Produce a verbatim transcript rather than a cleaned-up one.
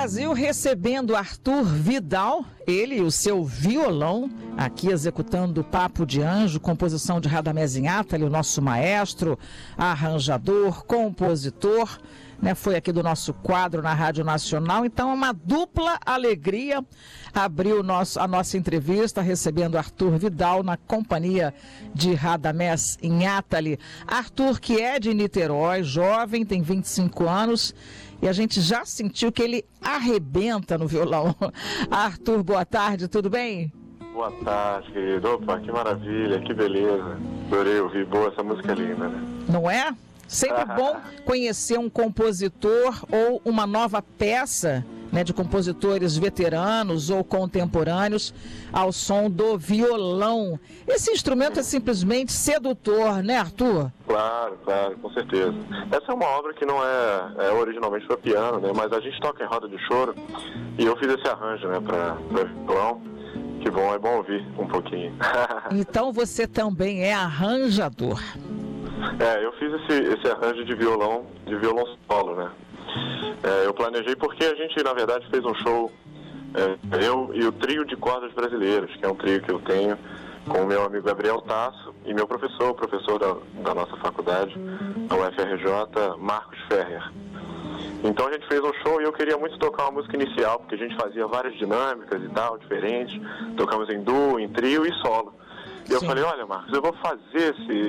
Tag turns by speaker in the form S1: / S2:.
S1: Brasil recebendo Arthur Vidal, ele e o seu violão, aqui executando Papo de Anjo, composição de Radamés Inátali, o nosso maestro, arranjador, compositor, né? Foi aqui do nosso quadro na Rádio Nacional. Então, é uma dupla alegria abrir o nosso, a nossa entrevista recebendo Arthur Vidal na companhia de Radamés Inátali. Arthur, que é de Niterói, jovem, tem vinte e cinco anos, e a gente já sentiu que ele arrebenta no violão. Arthur, boa tarde, tudo bem?
S2: Boa tarde, querido. Opa, que maravilha, que beleza. Adorei ouvir. Boa, essa música é linda, né?
S1: Não é? Sempre bom conhecer um compositor ou uma nova peça, né, de compositores veteranos ou contemporâneos ao som do violão. Esse instrumento é simplesmente sedutor, né, Arthur?
S2: Claro, claro, com certeza. Essa é uma obra que não é, é originalmente para piano, né, mas a gente toca em roda de choro e eu fiz esse arranjo, né, para violão. Que bom, é bom ouvir um pouquinho.
S1: Então você também é arranjador.
S2: É, eu fiz esse, esse arranjo de violão, de violão solo, né? É, eu planejei porque a gente, na verdade, fez um show, é, eu e o trio de cordas brasileiros, que é um trio que eu tenho com o meu amigo Gabriel Tasso e meu professor, o professor da, da nossa faculdade, a U F R J, Marcos Ferrer. Então a gente fez um show e eu queria muito tocar uma música inicial, porque a gente fazia várias dinâmicas e tal, diferentes, tocamos em duo, em trio e solo. E eu
S1: Sim.
S2: falei, olha, Marcos, eu vou fazer esse,